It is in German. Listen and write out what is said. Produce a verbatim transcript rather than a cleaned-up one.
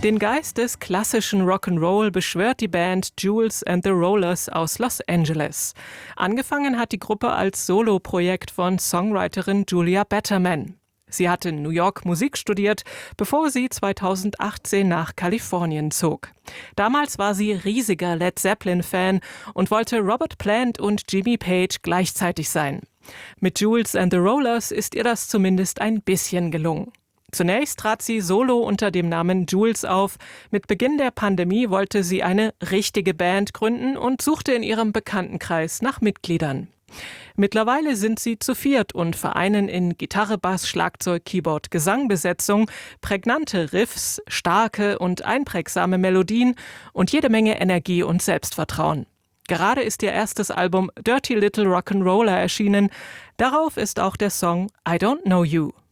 Den Geist des klassischen Rock'n'Roll beschwört die Band Jewels and the Rollers aus Los Angeles. Angefangen hat die Gruppe als Soloprojekt von Songwriterin Julia Betterman. Sie hat in New York Musik studiert, bevor sie zweitausendachtzehn nach Kalifornien zog. Damals war sie riesiger Led Zeppelin-Fan und wollte Robert Plant und Jimmy Page gleichzeitig sein. Mit Jewels and the Rollers ist ihr das zumindest ein bisschen gelungen. Zunächst trat sie solo unter dem Namen Jules auf. Mit Beginn der Pandemie wollte sie eine richtige Band gründen und suchte in ihrem Bekanntenkreis nach Mitgliedern. Mittlerweile sind sie zu viert und vereinen in Gitarre, Bass, Schlagzeug, Keyboard, Gesangbesetzung prägnante Riffs, starke und einprägsame Melodien und jede Menge Energie und Selbstvertrauen. Gerade ist ihr erstes Album Dirty Little Rock'n'Roller erschienen. Darauf ist auch der Song I Don't Know You.